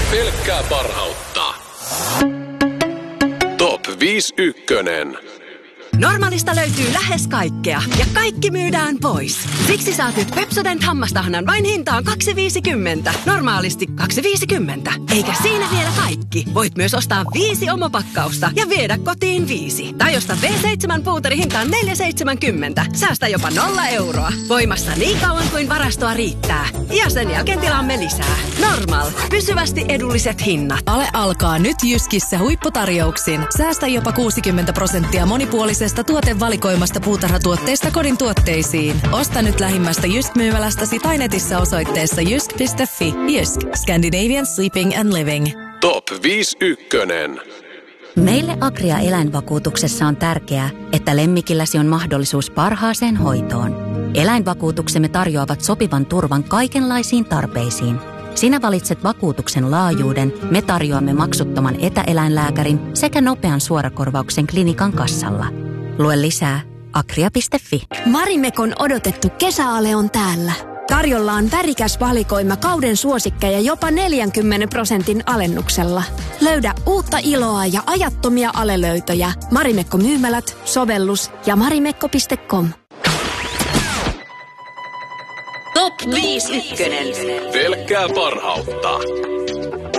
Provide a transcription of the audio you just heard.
Pelkkää parhautta. Top 5 ykkönen. Normaalista löytyy lähes kaikkea ja kaikki myydään pois. Siksi saat nyt Pepsodent hammastahnan vain hintaan 2,50. Normaalisti 2,50. Eikä siinä vielä kaikki. Voit myös ostaa 5 omopakkausta ja viedä kotiin 5. Tai ostaa V7 puuteri hintaan 4,70. Säästä jopa 0 euroa. Voimassa niin kauan kuin varastoa riittää. Ja sen jälkeen tilaamme lisää. Normal. Pysyvästi edulliset hinnat. Ale alkaa nyt Jyskissä huipputarjouksin. Säästä jopa 60% monipuolisesta tuotevalikoimasta puutarhatuotteista kodin tuotteisiin. Osta nyt lähimmästä Jysk-myymälästäsi tai netissä osoitteessa jysk.fi. Jysk. Scandinavian Sleeping and Living. Top 5 ykkönen. Meille Agria eläinvakuutuksessa on tärkeää, että lemmikilläsi on mahdollisuus parhaaseen hoitoon. Eläinvakuutuksemme tarjoavat sopivan turvan kaikenlaisiin tarpeisiin. Sinä valitset vakuutuksen laajuuden, me tarjoamme maksuttoman etäeläinlääkärin sekä nopean suorakorvauksen klinikan kassalla. Lue lisää agria.fi. Marimekon odotettu kesäale on täällä. Tarjolla on värikäs valikoima kauden suosikkeja jopa 40% alennuksella. Löydä uutta iloa ja ajattomia alelöytöjä. Marimekko-myymälät, sovellus ja marimekko.com. Top 5 ykkönen. Pelkkää parhautta.